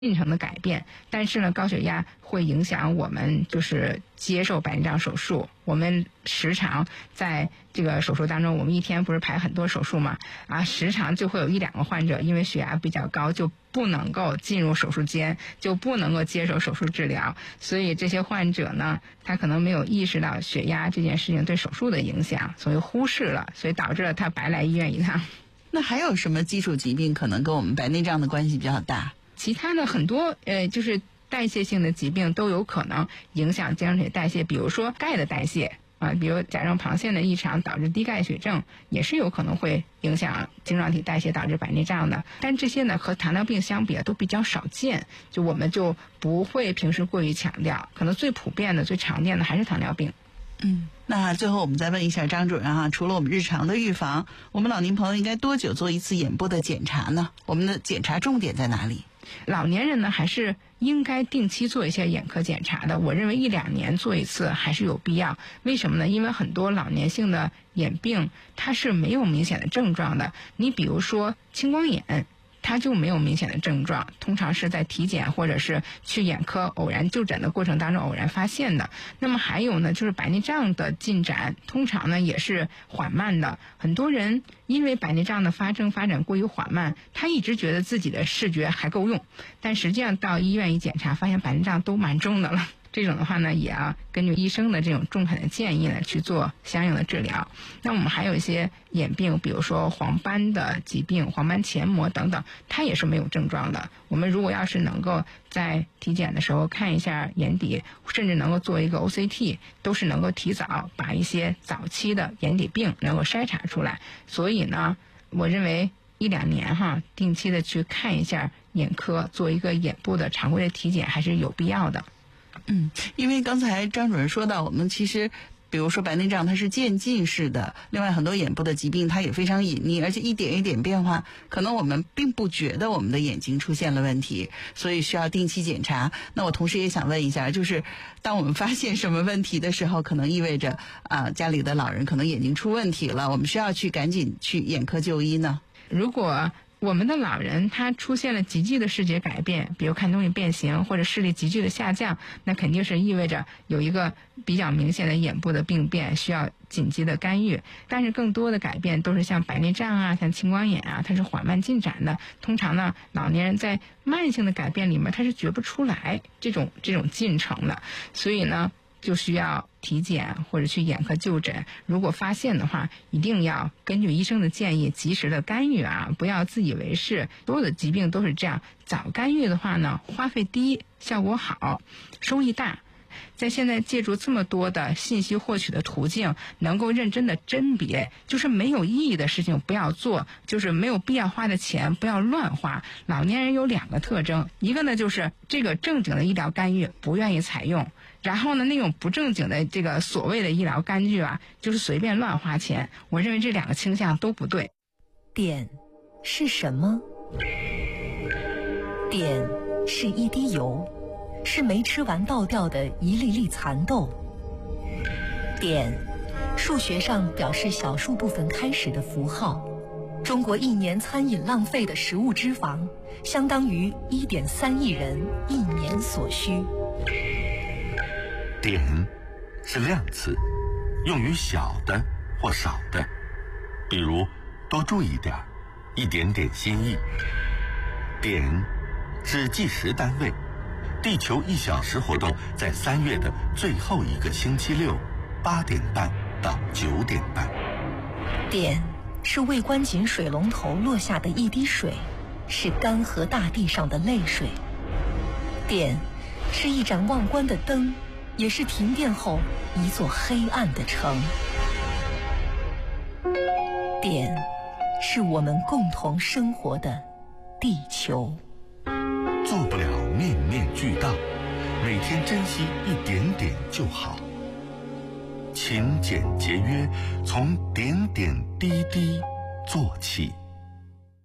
进程的改变，但是呢，高血压会影响我们就是接受白内障手术。我们时常在这个手术当中，我们一天不是排很多手术嘛，时常就会有1-2个患者因为血压比较高，就不能够进入手术间，就不能够接受手术治疗。所以这些患者呢，他可能没有意识到血压这件事情对手术的影响，所以忽视了，所以导致了他白来医院一趟。 那还有什么基础疾病可能跟我们白内障的关系比较大？ 其他的很多就是代谢性的疾病都有可能影响精神代谢，比如说钙的代谢比如甲状旁腺的异常导致低钙血症，也是有可能会影响晶状体代谢导致白内障的。但这些呢和糖尿病相比都比较少见，就我们就不会平时过于强调，可能最普遍的最常见的还是糖尿病。 那最后我们再问一下张主任除了我们日常的预防，我们老年朋友应该多久做一次眼部的检查呢？我们的检查重点在哪里？ 老年人呢还是应该定期做一些眼科检查的，我认为1-2年做一次还是有必要。为什么呢？因为很多老年性的眼病它是没有明显的症状的，你比如说青光眼，它就没有明显的症状，通常是在体检或者是去眼科偶然就诊的过程当中偶然发现的。那么还有呢，就是白内障的进展通常呢也是缓慢的，很多人因为白内障的发展过于缓慢，他一直觉得自己的视觉还够用，但实际上到医院一检查发现白内障都蛮重的了。这种的话呢，也要根据医生的这种重判的建议呢去做相应的治疗。那我们还有一些眼病，比如说黄斑的疾病、黄斑前膜等等，它也是没有症状的。我们如果要是能够在体检的时候看一下眼底，甚至能够做一个 OCT， 都是能够提早把一些早期的眼底病能够筛查出来。所以呢，我认为1-2年定期的去看一下眼科，做一个眼部的常规的体检还是有必要的。 因为刚才张主任说到，我们其实比如说白内障它是渐进式的，另外很多眼部的疾病它也非常隐匿，而且一点一点变化，可能我们并不觉得我们的眼睛出现了问题，所以需要定期检查。那我同时也想问一下，就是当我们发现什么问题的时候，可能意味着家里的老人可能眼睛出问题了，我们需要赶紧去眼科就医呢？ 如果我们的老人他出现了急剧的视觉改变，比如看东西变形或者视力急剧的下降，那肯定是意味着有一个比较明显的眼部的病变，需要紧急的干预。但是更多的改变都是像白内障像青光眼它是缓慢进展的。通常呢，老年人在慢性的改变里面他是觉不出来这种进程的，所以呢就需要体检或者去眼科就诊。如果发现的话，一定要根据医生的建议及时的干预不要自以为是。所有的疾病都是这样，早干预的话呢，花费低，效果好，收益大。在现在借助这么多的信息获取的途径，能够认真的甄别，就是没有意义的事情不要做，就是没有必要花的钱不要乱花。老年人有2个特征，一个呢就是这个正经的医疗干预不愿意采用，然后呢那种不正经的这个所谓的医疗干预就是随便乱花钱。我认为这2个倾向都不对。 碘是什么？碘是一滴油，是没吃完倒掉的一粒粒蚕豆。碘，数学上表示小数部分开始的符号。中国1年餐饮浪费的食物脂肪，相当于1.3亿人1年所需。 碘是量词，用于小的或少的，比如多注意点，一点点心意。碘是计时单位，地球1小时活动在3月的最后一个星期六8点半到9点半。 碘是未关紧水龙头落下的一滴水，是干涸大地上的泪水。碘是一盏忘关的灯，也是停电后一座黑暗的城。碘是我们共同生活的地球。 做不了面面俱到，每天珍惜一点点就好。勤俭节约，从点点滴滴做起。